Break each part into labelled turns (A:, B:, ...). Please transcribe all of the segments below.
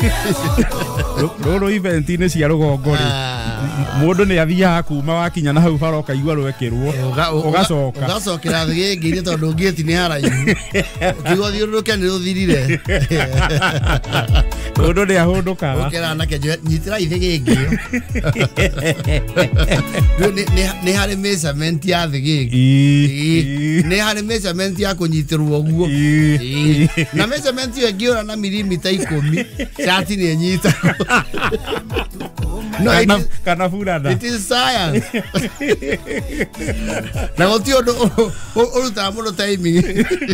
A: Roro event ni cia rugongo ri mundu ni athia kuma wakinya na hau baroka igwa rwekirwo
B: ugasokera thigi ni tondu ngiti ni haraihu kigo thiuruke ni ruthirire
A: mundu ni ahundukaga
B: ukera na keje nyitira ithigi ngi ni hari measurement ya thigi ni hari measurement ya kunyitirwo guo na measurement yo ngiura na milimita 10 chati ni nyita no
A: kana furada
B: it is science na gotio uruta muno timing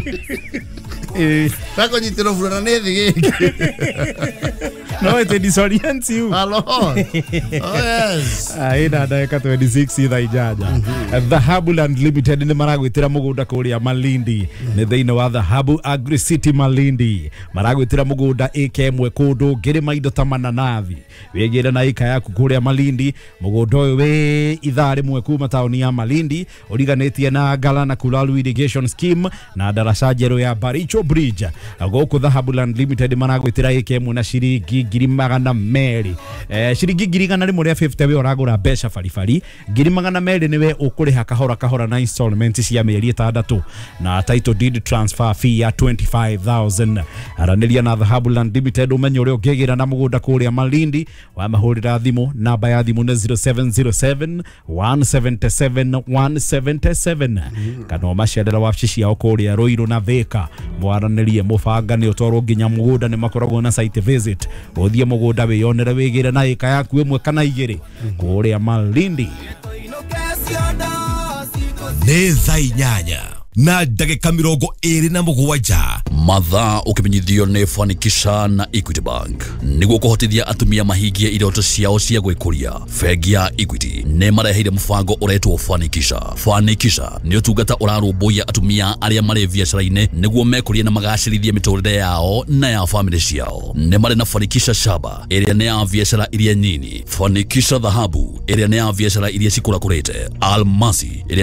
B: Kako nyitiro furana ne thigi
A: no it disorients you
B: hello oh yes
A: aina ndaka 26 itha ijaja Dhahabu Land Limited ni maragwitira mugunda kuria Malindi ni thiine wa Dhahabu Agri City Malindi maragwitira mugunda ikemwe kundu ngirima indo ta mananathi wegera na ika yaku kuria Malindi mugunda uyu we ithaa rimwe kuma tauni ya Malindi uriganetie na Galana Kulalu Irrigation Scheme na darasa jero ya Baricho Bridge agoku Dhahabu Land Limited maragwitira ikemwe na shiringi 200 shiringi 150 we oragura besha farifari 200 niwe ukuriha kahora na installment cia mieri 6 na title deed transfer fee ya 25,000 araniria na Dhahabu Land Limited umenyo uri ugegira na mugunda kuria Malindi wa mahurira thimu namba ya thimu 0707 177 177 kana macedera wabici ya kuria Ruiru na Thika mwaranirie mubanga ni utwarwo nginya mugunda ni makoragwo na site visit uthie mugunda wiyonere wigire na ika yaku imwe kana igiri kuria Malindi
C: ni thaa 8 na ndagika 27 mathaa ukimenyithio ni Fanikisha na Equity Bank niguo kuhotithia atumia mahingie iroto ciao cia gwikuria. Bengi ya Equity ne mareheire mubango uretwo Fanikisha ni utungata urarumbuia atumia aria mari biacara-ine niguo mekurie na magacirithie miturire yao na ya family ciao. Ne mari na Fanikisha Shaba iria ne ya biacara iria nyinyi, Fanikisha Dhahabu iria ne ya biacara iria cikurakurite, Almasi